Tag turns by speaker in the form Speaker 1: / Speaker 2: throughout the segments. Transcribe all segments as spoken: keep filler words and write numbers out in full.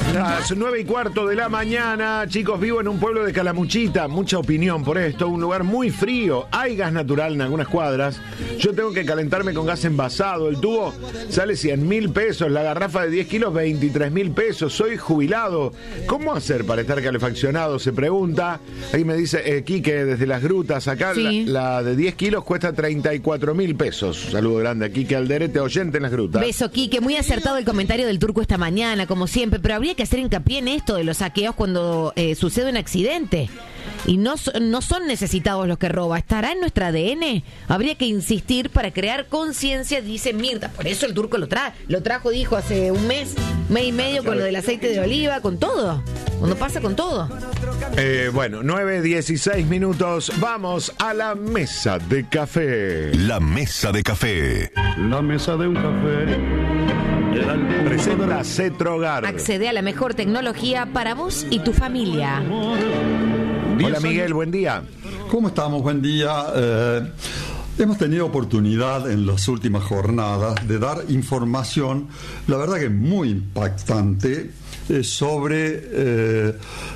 Speaker 1: Las nueve y cuarto de la mañana, chicos, vivo en un pueblo de Calamuchita, mucha opinión por esto, un lugar muy frío, hay gas natural en algunas cuadras, yo tengo que calentarme con gas envasado, el tubo sale cien mil pesos, la garrafa de diez kilos veintitrés mil pesos, soy jubilado, ¿cómo hacer para estar calefaccionado? Se pregunta, ahí me dice eh, Quique desde Las Grutas, acá sí. la, la de diez kilos cuesta treinta y cuatro mil pesos, saludo grande a Quique Alderete, oyente en Las Grutas.
Speaker 2: Beso Quique, muy acertado el comentario del turco esta mañana, como siempre, pero habría que hacer hincapié en esto de los saqueos cuando eh, sucede un accidente. Y no, no son necesitados los que roban. ¿Estará en nuestro A D N? Habría que insistir para crear conciencia, dice Mirta. Por eso el turco lo trae. Lo trajo, dijo, hace un mes, mes y medio, con lo del aceite de oliva, con todo. Cuando pasa con todo.
Speaker 1: Eh, bueno, nueve dieciséis minutos. Vamos a la mesa de café.
Speaker 3: La mesa de café.
Speaker 4: La mesa de un café.
Speaker 1: Presenta Cetrogar.
Speaker 2: Accede a la mejor tecnología para vos y tu familia.
Speaker 1: Hola Miguel, buen día.
Speaker 4: ¿Cómo estamos? Buen día. Eh, hemos tenido oportunidad en las últimas jornadas de dar información, la verdad que muy impactante, eh, sobre eh,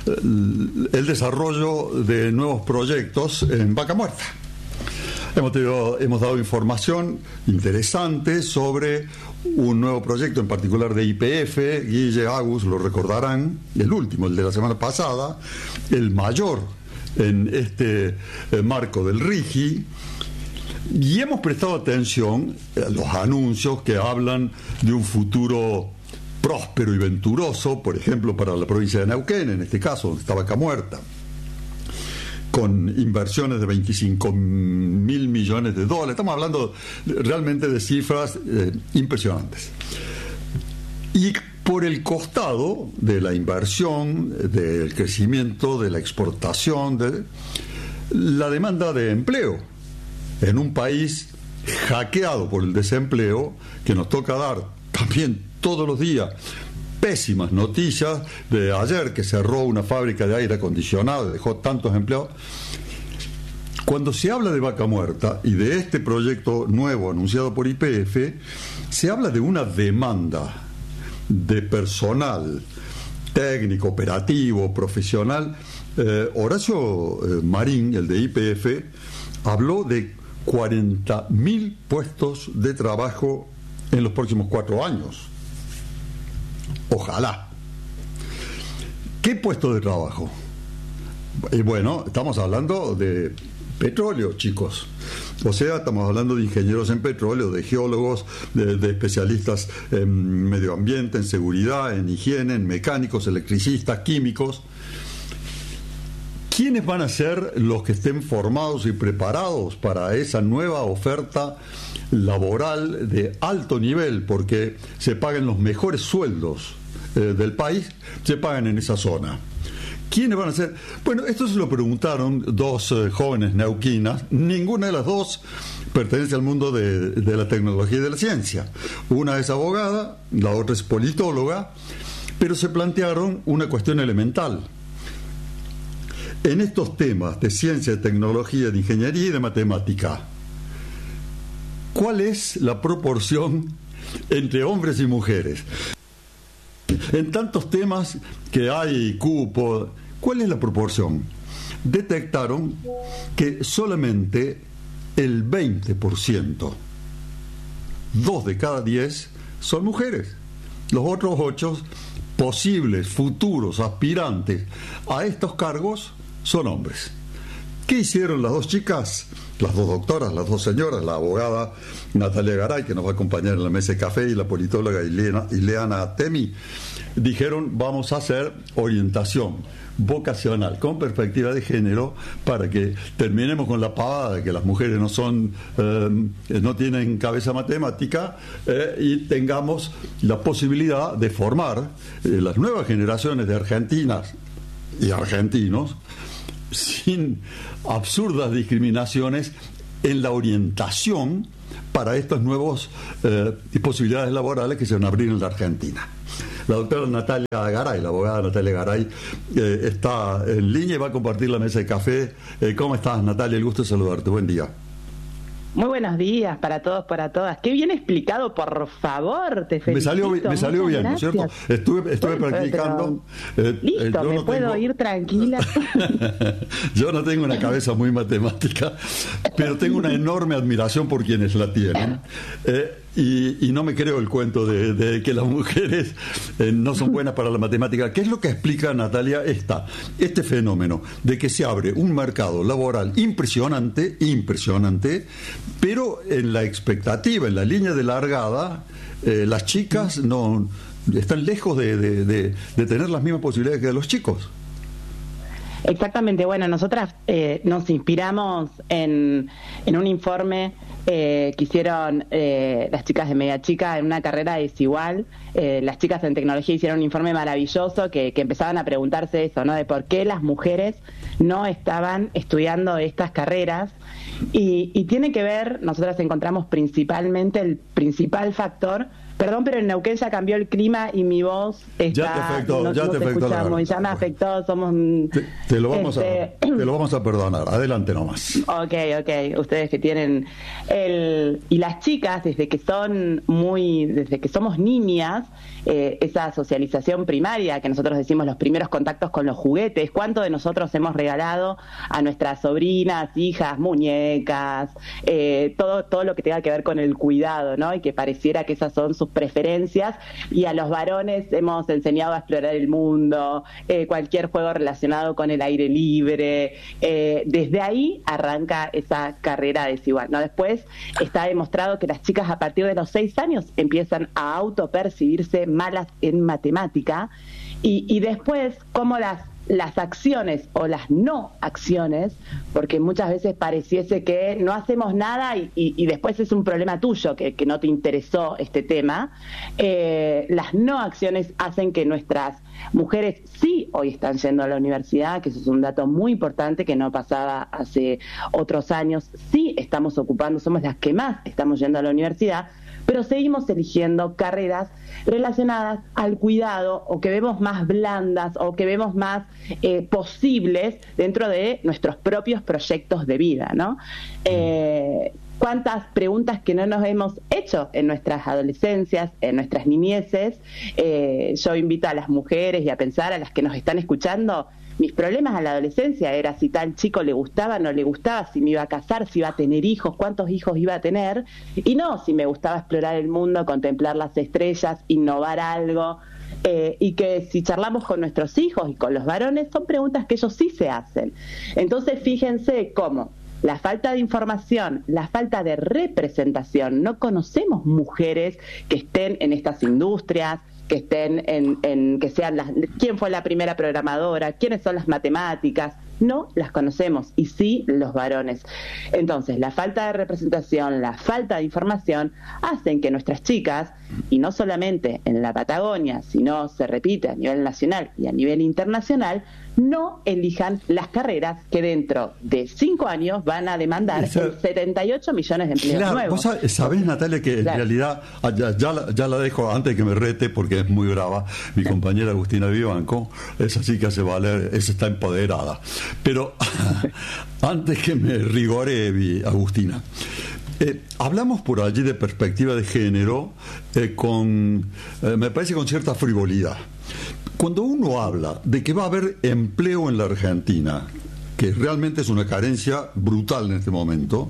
Speaker 4: el desarrollo de nuevos proyectos en Vaca Muerta. Hemos, tenido, hemos dado información interesante sobre un nuevo proyecto, en particular de Y P F, Guille, Agus, lo recordarán, el último, el de la semana pasada, el mayor en este eh, marco del RIGI, y hemos prestado atención a los anuncios que hablan de un futuro próspero y venturoso, por ejemplo, para la provincia de Neuquén, en este caso, donde está Vaca Muerta, con inversiones de veinticinco mil millones de dólares. Estamos hablando realmente de cifras eh, impresionantes. Y por el costado de la inversión, del crecimiento, de la exportación, de la demanda de empleo, en un país hackeado por el desempleo, que nos toca dar también todos los días pésimas noticias de ayer, que cerró una fábrica de aire acondicionado, dejó tantos empleados. Cuando se habla de Vaca Muerta y de este proyecto nuevo anunciado por Y P F, se habla de una demanda de personal técnico, operativo, profesional. Eh, Horacio eh, Marín, el de Y P F, habló de cuarenta mil puestos de trabajo en los próximos cuatro años. Ojalá. ¿Qué puesto de trabajo? Y bueno, estamos hablando de petróleo, chicos. O sea, estamos hablando de ingenieros en petróleo, de geólogos, de, de especialistas en medio ambiente, en seguridad, en higiene, en mecánicos, electricistas, químicos. ¿Quiénes van a ser los que estén formados y preparados para esa nueva oferta laboral de alto nivel? Porque se pagan los mejores sueldos eh, del país, se pagan en esa zona. ¿Quiénes van a ser? Bueno, esto se lo preguntaron dos eh, jóvenes neuquinas. Ninguna de las dos pertenece al mundo de, de la tecnología y de la ciencia. Una es abogada, la otra es politóloga, pero se plantearon una cuestión elemental. En estos temas de ciencia, de tecnología, de ingeniería y de matemática, ¿cuál es la proporción entre hombres y mujeres? En tantos temas que hay cupo, ¿cuál es la proporción? Detectaron que solamente el veinte por ciento, dos de cada diez, son mujeres. Los otros ocho posibles, futuros, aspirantes a estos cargos son hombres. ¿Qué hicieron las dos chicas? Las dos doctoras, las dos señoras, la abogada Natalia Garay, que nos va a acompañar en la mesa de café, y la politóloga Ileana, Ileana Temi, dijeron: vamos a hacer orientación vocacional con perspectiva de género para que terminemos con la pavada de que las mujeres no son eh, no tienen cabeza matemática, eh, y tengamos la posibilidad de formar eh, las nuevas generaciones de argentinas y argentinos sin absurdas discriminaciones en la orientación para estas nuevas eh, posibilidades laborales que se van a abrir en la Argentina. La doctora Natalia Garay, la abogada Natalia Garay, eh, está en línea y va a compartir la mesa de café. Eh, ¿Cómo estás, Natalia? El gusto de saludarte. Buen día.
Speaker 5: Muy buenos días para todos, para todas. Qué bien explicado, por favor, te felicito.
Speaker 4: Me salió, me salió bien, ¿no es cierto? Estuve, estuve
Speaker 5: bueno,
Speaker 4: practicando.
Speaker 5: Pero,
Speaker 4: eh,
Speaker 5: listo,
Speaker 4: eh, yo
Speaker 5: me
Speaker 4: no
Speaker 5: puedo
Speaker 4: tengo,
Speaker 5: ir tranquila.
Speaker 4: Yo no tengo una cabeza muy matemática, pero tengo una enorme admiración por quienes la tienen. Eh, Y, y no me creo el cuento de, de que las mujeres eh, no son buenas para la matemática. ¿Qué es lo que explica, Natalia, esta, este fenómeno de que se abre un mercado laboral impresionante, impresionante, pero en la expectativa, en la línea de largada, eh, las chicas no están lejos de, de, de, de tener las mismas posibilidades que los chicos?
Speaker 5: Exactamente, bueno, nosotras eh, nos inspiramos en, en un informe eh, que hicieron eh, las chicas de Media Chica en una carrera desigual. Eh, las chicas en tecnología hicieron un informe maravilloso que, que empezaban a preguntarse eso, ¿no? De por qué las mujeres no estaban estudiando estas carreras. Y, y tiene que ver, nosotras encontramos principalmente el principal factor. Perdón, pero en Neuquén ya cambió el clima y mi voz está,
Speaker 4: ya te afectó,
Speaker 5: no,
Speaker 4: ya
Speaker 5: no
Speaker 4: te
Speaker 5: se
Speaker 4: afectó
Speaker 5: escucha
Speaker 4: la
Speaker 5: muy, ya me afectó, somos...
Speaker 4: Te, te, lo vamos
Speaker 5: este...
Speaker 4: a, te lo vamos a perdonar, adelante nomás.
Speaker 5: Ok, ok, ustedes que tienen el... Y las chicas, desde que son muy, desde que somos niñas, eh, esa socialización primaria, que nosotros decimos los primeros contactos con los juguetes, ¿cuánto de nosotros hemos regalado a nuestras sobrinas, hijas, muñecas, eh, todo, todo lo que tenga que ver con el cuidado, ¿no? Y que pareciera que esas son sus preferencias, y a los varones hemos enseñado a explorar el mundo, eh, cualquier juego relacionado con el aire libre, eh, desde ahí arranca esa carrera desigual, ¿no? Después está demostrado que las chicas a partir de los seis años empiezan a autopercibirse malas en matemática, y, y después cómo las las acciones o las no acciones, porque muchas veces pareciese que no hacemos nada y, y, y después es un problema tuyo que, que no te interesó este tema, eh, las no acciones hacen que nuestras mujeres sí hoy están yendo a la universidad, que eso es un dato muy importante que no pasaba hace otros años, sí estamos ocupando, somos las que más estamos yendo a la universidad, pero seguimos eligiendo carreras relacionadas al cuidado o que vemos más blandas o que vemos más eh, posibles dentro de nuestros propios proyectos de vida, ¿no? Eh, ¿Cuántas preguntas que no nos hemos hecho en nuestras adolescencias, en nuestras niñeces? Eh, yo invito a las mujeres y a pensar, a las que nos están escuchando, mis problemas a la adolescencia era si tal chico le gustaba, no le gustaba, si me iba a casar, si iba a tener hijos, cuántos hijos iba a tener, y no si me gustaba explorar el mundo, contemplar las estrellas, innovar algo, eh, y que si charlamos con nuestros hijos y con los varones, son preguntas que ellos sí se hacen. Entonces fíjense cómo la falta de información, la falta de representación, no conocemos mujeres que estén en estas industrias, que estén en, en que sean las, quién fue la primera programadora, quiénes son las matemáticas, no las conocemos, y sí los varones. Entonces, la falta de representación, la falta de información hacen que nuestras chicas, y no solamente en la Patagonia, sino se repite a nivel nacional y a nivel internacional, no elijan las carreras que dentro de cinco años van a demandar Esa, setenta y ocho millones de empleos
Speaker 4: claro,
Speaker 5: nuevos.
Speaker 4: Vos sabés, Natalia, que claro. en realidad, ya, ya, la, ya la dejo antes de que me rete, porque es muy brava, mi compañera Agustina Vivanco, esa sí que hace valer, esa está empoderada. Pero antes que me rigore, Agustina, Eh, hablamos por allí de perspectiva de género eh, con, eh, me parece con cierta frivolidad. Cuando uno habla de que va a haber empleo en la Argentina, que realmente es una carencia brutal en este momento,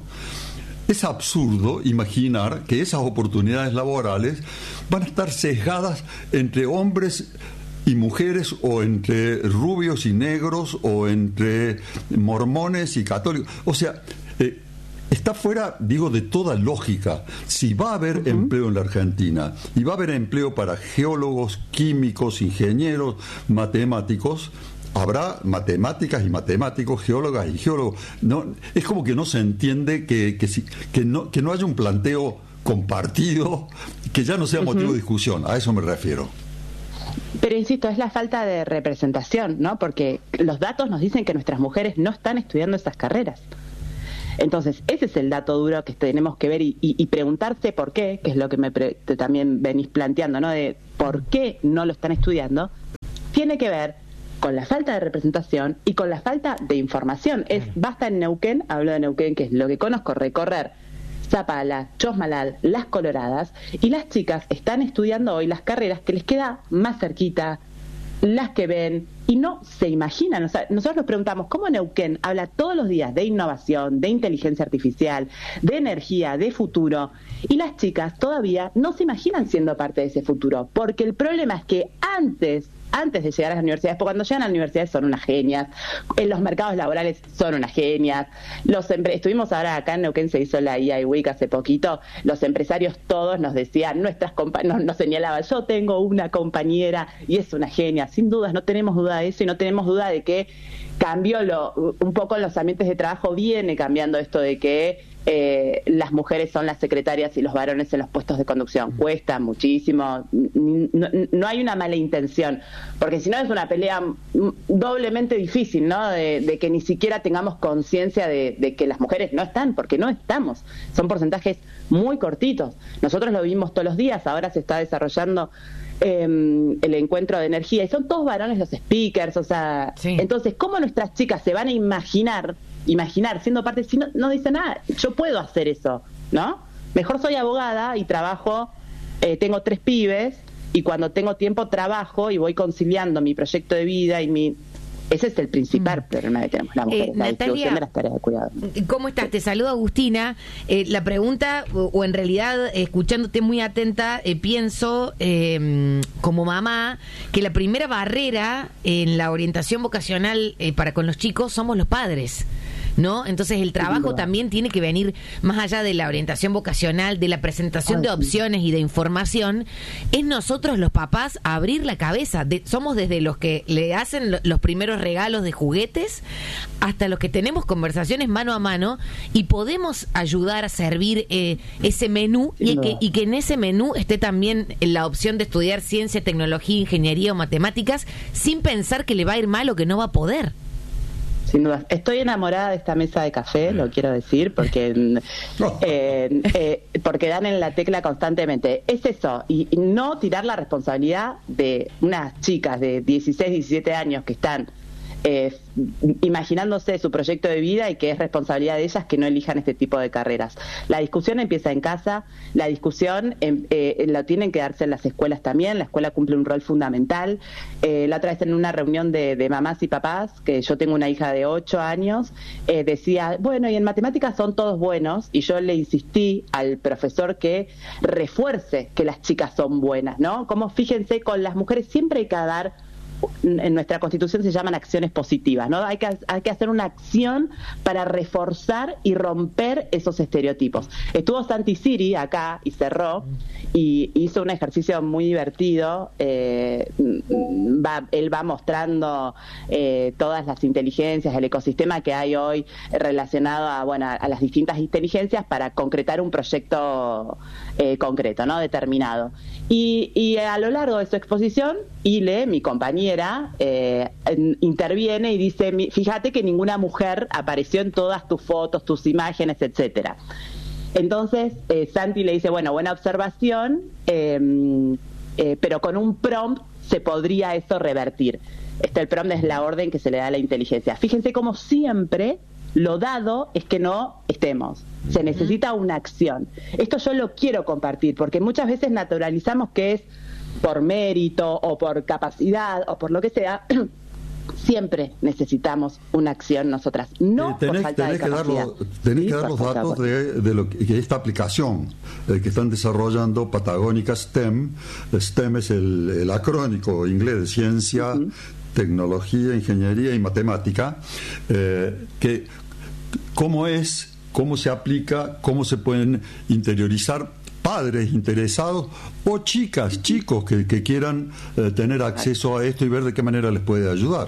Speaker 4: es absurdo imaginar que esas oportunidades laborales van a estar sesgadas entre hombres y mujeres, o entre rubios y negros, o entre mormones y católicos. O sea, eh, está fuera, digo, de toda lógica. Si va a haber uh-huh. empleo en la Argentina, y va a haber empleo para geólogos, químicos, ingenieros, matemáticos, habrá matemáticas y matemáticos, geólogas y geólogos. No, es como que no se entiende que, que, si, que, no, que no haya un planteo compartido, que ya no sea motivo uh-huh. de discusión. A eso me refiero.
Speaker 5: Pero insisto, es la falta de representación, ¿no? Porque los datos nos dicen que nuestras mujeres no están estudiando esas carreras. Entonces, ese es el dato duro que tenemos que ver y, y, y preguntarse por qué, que es lo que me pre, también venís planteando, ¿no? De por qué no lo están estudiando, tiene que ver con la falta de representación y con la falta de información. Es basta en Neuquén, hablo de Neuquén, que es lo que conozco, recorrer Zapala, Chosmalal, Las Coloradas, y las chicas están estudiando hoy las carreras que les queda más cerquita, las que ven, y no se imaginan. O sea, nosotros nos preguntamos cómo Neuquén habla todos los días de innovación, de inteligencia artificial, de energía, de futuro, y las chicas todavía no se imaginan siendo parte de ese futuro, porque el problema es que antes antes de llegar a las universidades, porque cuando llegan a las universidades son unas genias, en los mercados laborales son unas genias, los empre- estuvimos ahora acá en Neuquén, se hizo la E I Week hace poquito, los empresarios todos nos decían, nuestras compa- nos, nos señalaban, yo tengo una compañera y es una genia, sin dudas, no tenemos duda de eso, y no tenemos duda de que cambió lo, un poco en los ambientes de trabajo, viene cambiando esto de que Eh, las mujeres son las secretarias y los varones en los puestos de conducción. Cuesta muchísimo, no, no hay una mala intención, porque si no es una pelea doblemente difícil, ¿no? De, de que ni siquiera tengamos conciencia de, de que las mujeres no están, porque no estamos, son porcentajes muy cortitos. Nosotros lo vimos todos los días, ahora se está desarrollando eh, el encuentro de energía, y son todos varones los speakers, o sea, sí. Entonces, ¿cómo nuestras chicas se van a imaginar imaginar siendo parte, si no, no dice nada, yo puedo hacer eso, ¿no? Mejor soy abogada y trabajo, eh, tengo tres pibes, y cuando tengo tiempo trabajo y voy conciliando mi proyecto de vida y mi... Ese es el principal mm. problema que tenemos las mujeres, eh, la
Speaker 2: Natalia,
Speaker 5: distribución de las tareas de cuidado.
Speaker 2: ¿Cómo estás? Te saludo, Agustina. Eh, la pregunta, o, o en realidad, escuchándote muy atenta, eh, pienso, eh, como mamá, que la primera barrera en la orientación vocacional eh, para con los chicos somos los padres, ¿no? Entonces el trabajo sí, también tiene que venir más allá de la orientación vocacional, de la presentación Ay, de opciones sí. y de información. Es nosotros los papás abrir la cabeza. De, somos desde los que le hacen lo, los primeros regalos de juguetes hasta los que tenemos conversaciones mano a mano y podemos ayudar a servir eh, ese menú y que, y que en ese menú esté también la opción de estudiar ciencia, tecnología, ingeniería o matemáticas sin pensar que le va a ir mal o que no va a poder.
Speaker 5: Sin duda. Estoy enamorada de esta mesa de café, lo quiero decir, porque eh, eh, porque dan en la tecla constantemente. Es eso, y, y no tirar la responsabilidad de unas chicas de dieciséis, diecisiete años que están eh, imaginándose su proyecto de vida y que es responsabilidad de ellas que no elijan este tipo de carreras. La discusión empieza en casa, la discusión eh, eh, la tienen que darse en las escuelas también, la escuela cumple un rol fundamental. Eh, la otra vez en una reunión de, de mamás y papás, que yo tengo una hija de ocho años, eh, decía, bueno, y en matemáticas son todos buenos, y yo le insistí al profesor que refuerce que las chicas son buenas, ¿no? Como fíjense, con las mujeres siempre hay que dar, en nuestra Constitución se llaman acciones positivas, ¿no? Hay que, hay que hacer una acción para reforzar y romper esos estereotipos. Estuvo Santi Siri acá y cerró y hizo un ejercicio muy divertido. Eh, va, él va mostrando eh, todas las inteligencias, el ecosistema que hay hoy relacionado a, bueno, a las distintas inteligencias para concretar un proyecto eh, concreto, ¿no? Determinado. Y, y a lo largo de su exposición, Ile, mi compañera, eh, interviene y dice, fíjate que ninguna mujer apareció en todas tus fotos, tus imágenes, etcétera. Entonces, eh, Santi le dice, bueno, buena observación, eh, eh, pero con un prompt se podría eso revertir. Este, el prompt es la orden que se le da a la inteligencia. Fíjense cómo siempre lo dado es que no estemos. Se necesita una acción. Esto yo lo quiero compartir, porque muchas veces naturalizamos que es por mérito o por capacidad o por lo que sea. Siempre necesitamos una acción nosotras, no eh, tenés, por falta
Speaker 4: tenés
Speaker 5: de capacidad.
Speaker 4: Que dar los, tenés
Speaker 5: ¿Sí?
Speaker 4: que dar los
Speaker 5: por
Speaker 4: datos de, de, lo que, de esta aplicación eh, que están desarrollando Patagónica STEM. STEM es el, el acrónico inglés de ciencia, uh-huh. tecnología, ingeniería y matemática, eh, que cómo es, cómo se aplica, cómo se pueden interiorizar padres interesados o chicas, chicos que, que quieran eh, tener acceso a esto y ver de qué manera les puede ayudar.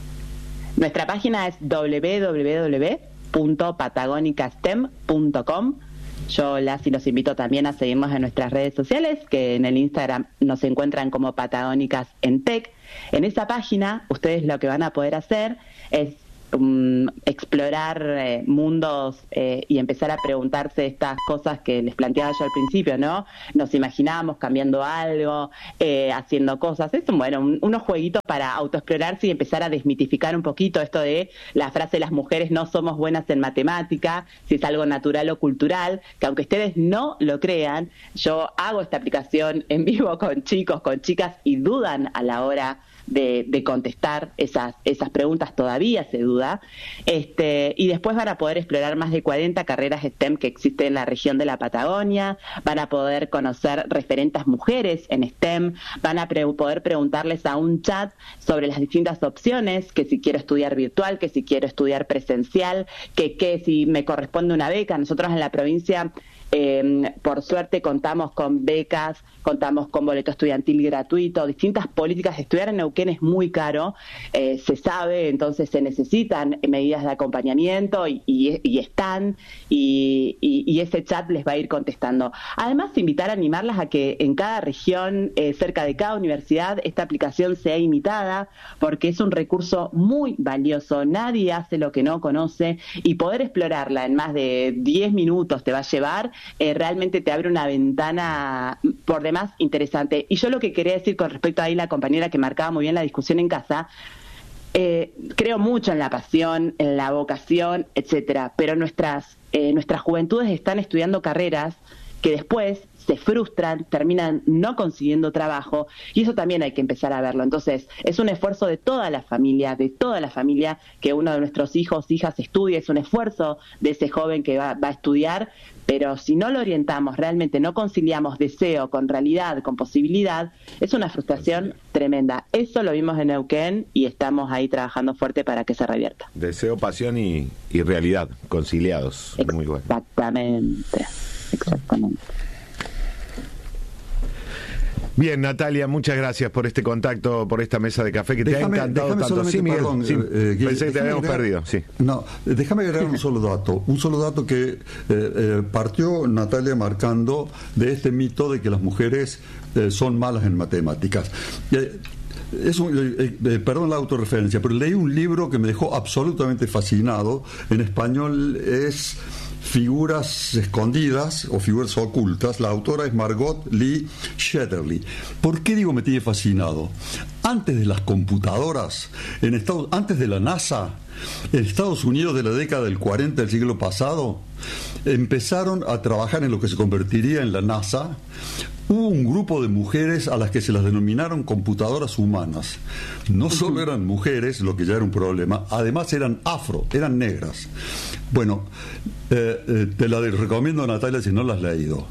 Speaker 5: Nuestra página es doble u doble u doble u punto patagónica stem punto com. Yo las y los invito también a seguirnos en nuestras redes sociales, que en el Instagram nos encuentran como Patagónicas en Tech. En esa página ustedes lo que van a poder hacer es um, explorar eh, mundos eh, y empezar a preguntarse estas cosas que les planteaba yo al principio, ¿no? Nos imaginábamos cambiando algo, eh, haciendo cosas. Es bueno, un, unos jueguitos para autoexplorarse y empezar a desmitificar un poquito esto de la frase las mujeres no somos buenas en matemática, si es algo natural o cultural, que aunque ustedes no lo crean, yo hago esta aplicación en vivo con chicos, con chicas y dudan a la hora de, de contestar esas, esas preguntas, todavía se duda, este, y después van a poder explorar más de cuarenta carreras STEM que existen en la región de la Patagonia, van a poder conocer referentes mujeres en STEM, van a pre- poder preguntarles a un chat sobre las distintas opciones, que si quiero estudiar virtual, que si quiero estudiar presencial, que, que si me corresponde una beca. Nosotros en la provincia Eh, por suerte contamos con becas, contamos con boleto estudiantil gratuito, distintas políticas. Estudiar en Neuquén es muy caro, eh, se sabe, entonces se necesitan medidas de acompañamiento y, y, y están, y, y, y ese chat les va a ir contestando. Además, invitar a animarlas a que en cada región, eh, cerca de cada universidad, esta aplicación sea imitada, porque es un recurso muy valioso, nadie hace lo que no conoce, y poder explorarla en más de diez minutos te va a llevar. Eh, realmente te abre una ventana por demás interesante. Y yo lo que quería decir con respecto a ahí la compañera que marcaba muy bien la discusión en casa, eh, creo mucho en la pasión, en la vocación, etcétera, pero nuestras, eh, nuestras juventudes están estudiando carreras que después se frustran, terminan no consiguiendo trabajo, y eso también hay que empezar a verlo. Entonces, es un esfuerzo de toda la familia, de toda la familia, que uno de nuestros hijos, hijas estudie, es un esfuerzo de ese joven que va, va a estudiar, pero si no lo orientamos, realmente no conciliamos deseo con realidad, con posibilidad, es una frustración tremenda. Eso lo vimos en Neuquén y estamos ahí trabajando fuerte para que se revierta.
Speaker 1: Deseo, pasión y, y realidad, conciliados. Muy bueno.
Speaker 5: Exactamente, exactamente.
Speaker 1: Bien, Natalia, muchas gracias por este contacto, por esta mesa de café que
Speaker 4: déjame,
Speaker 1: te ha encantado tanto. Sí, Miguel,
Speaker 4: perdón,
Speaker 1: sí,
Speaker 4: eh, eh,
Speaker 1: pensé que te habíamos
Speaker 4: agregar,
Speaker 1: perdido. Sí.
Speaker 4: No, déjame agregar un solo dato. Un solo dato que eh, eh, partió Natalia marcando de este mito de que las mujeres eh, son malas en matemáticas. Eh, Es un, eh, eh, perdón la autorreferencia, pero leí un libro que me dejó absolutamente fascinado. En español es Figuras escondidas o figuras ocultas. La autora es Margot Lee Shetterly. ¿Por qué digo me tiene fascinado? Antes de las computadoras, en Estados, antes de la NASA, en Estados Unidos de la década del cuarenta del siglo pasado, empezaron a trabajar en lo que se convertiría en la NASA. Hubo un grupo de mujeres a las que se las denominaron computadoras humanas. No solo eran mujeres, lo que ya era un problema, además eran afro, eran negras. Bueno, eh, eh, te la recomiendo, Natalia, si no la has leído.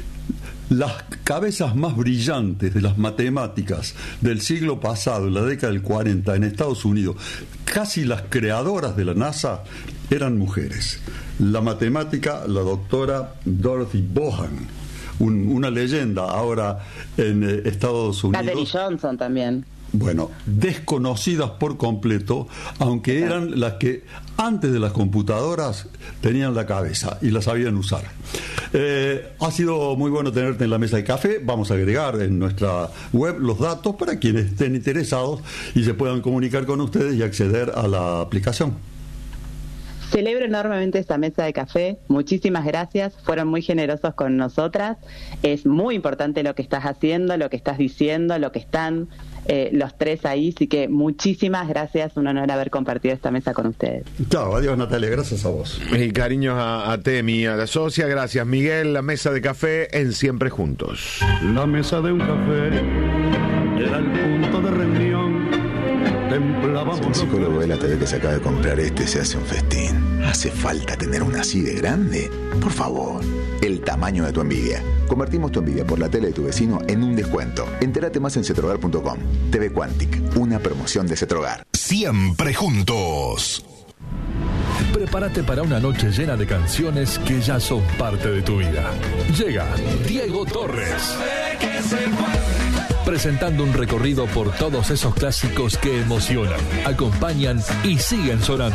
Speaker 4: Las cabezas más brillantes de las matemáticas del siglo pasado, en la década del cuarenta, en Estados Unidos, casi las creadoras de la NASA, eran mujeres. La matemática, la doctora Dorothy Bohan, un, una leyenda ahora en eh, Estados Unidos.
Speaker 5: Katherine Johnson también.
Speaker 4: Bueno, desconocidas por completo, aunque eran las que antes de las computadoras tenían la cabeza y la sabían usar. Eh, ha sido muy bueno tenerte en la mesa de café. Vamos a agregar en nuestra web los datos para quienes estén interesados y se puedan comunicar con ustedes y acceder a la aplicación.
Speaker 5: Celebro enormemente esta mesa de café. Muchísimas gracias. Fueron muy generosos con nosotras. Es muy importante lo que estás haciendo, lo que estás diciendo, lo que están eh, los tres ahí. Así que muchísimas gracias. Un honor haber compartido esta mesa con ustedes.
Speaker 4: Chao, adiós, Natalia. Gracias a vos.
Speaker 1: Y cariños a, a Temi, a la socia. Gracias, Miguel. La mesa de café en Siempre Juntos.
Speaker 6: La mesa de un café era el punto de reunión.
Speaker 7: Si un psicólogo ve la T V que se acaba de comprar este, se hace un festín. ¿Hace falta tener una así de grande? Por favor, el tamaño de tu envidia. Convertimos tu envidia por la tele de tu vecino en un descuento. Entérate más en cetrogar punto com. T V Quantic, una promoción de Cetrogar.
Speaker 3: Siempre juntos.
Speaker 8: Prepárate para una noche llena de canciones que ya son parte de tu vida. Llega Diego Torres, presentando un recorrido por todos esos clásicos que emocionan, acompañan y siguen sonando.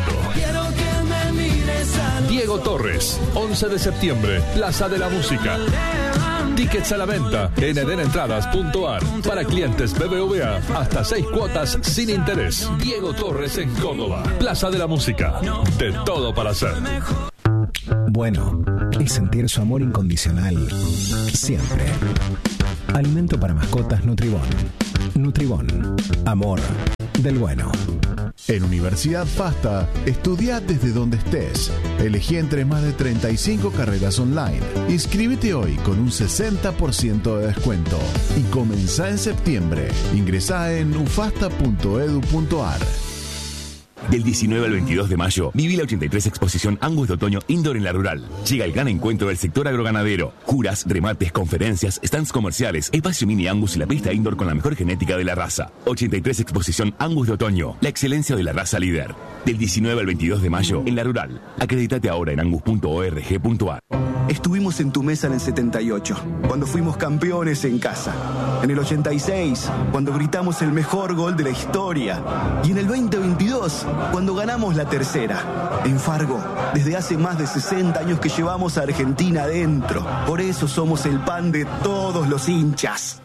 Speaker 8: Diego Torres, once de septiembre, Plaza de la Música. Tickets a la venta en eden entradas punto a r. Para clientes B B V A, hasta seis cuotas sin interés. Diego Torres en Córdoba. Plaza de la Música. De todo para hacer.
Speaker 9: Bueno, es sentir su amor incondicional siempre. Alimento para mascotas Nutribón. Nutribón. Amor del bueno.
Speaker 3: En Universidad FASTA, estudia desde donde estés. Elegí entre más de treinta y cinco carreras online. Inscríbete hoy con un sesenta por ciento de descuento. Y comenzá en septiembre. Ingresá en ufasta punto edu punto a r.
Speaker 10: Del diecinueve al veintidós de mayo, viví la ochenta y tres Exposición Angus de Otoño Indoor en La Rural. Llega el gran encuentro del sector agroganadero. Juras, remates, conferencias, stands comerciales, espacio mini Angus y la pista indoor con la mejor genética de la raza. ochenta y tres Exposición Angus de Otoño, la excelencia de la raza líder. Del diecinueve al veintidós de mayo, en La Rural. Acreditate ahora en angus punto org punto a r.
Speaker 11: Estuvimos en tu mesa en el setenta y ocho, cuando fuimos campeones en casa. En el ochenta y seis, cuando gritamos el mejor gol de la historia. Y en el veinte veintidós, cuando ganamos la tercera. En Fargo, desde hace más de sesenta años que llevamos a Argentina adentro. Por eso somos el pan de todos los hinchas.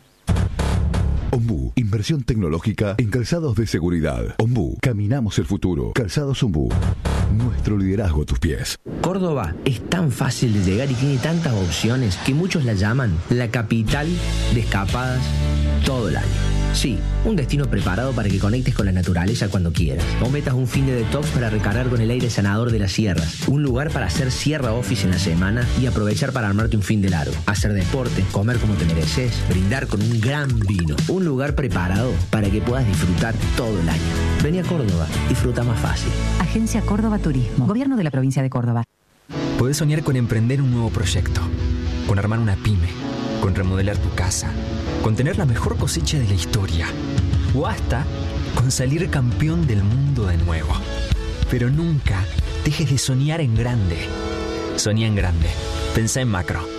Speaker 12: Ombú, inversión tecnológica en calzados de seguridad. Ombú, caminamos el futuro. Calzados Ombú, nuestro liderazgo a tus pies.
Speaker 13: Córdoba es tan fácil de llegar y tiene tantas opciones que muchos la llaman la capital de escapadas todo el año. Sí, un destino preparado para que conectes con la naturaleza cuando quieras. O metas un fin de detox para recargar con el aire sanador de las sierras. Un lugar para hacer sierra office en la semana y aprovechar para armarte un fin de largo. Hacer deporte, comer como te mereces, brindar con un gran vino. Un lugar preparado para que puedas disfrutar todo el año. Vení a Córdoba, disfruta más fácil.
Speaker 14: Agencia Córdoba Turismo, Gobierno de la Provincia de Córdoba.
Speaker 15: Podés soñar con emprender un nuevo proyecto, con armar una pyme, con remodelar tu casa, con tener la mejor cosecha de la historia o hasta con salir campeón del mundo de nuevo. Pero nunca dejes de soñar en grande. Soñá en grande. Pensá en macro.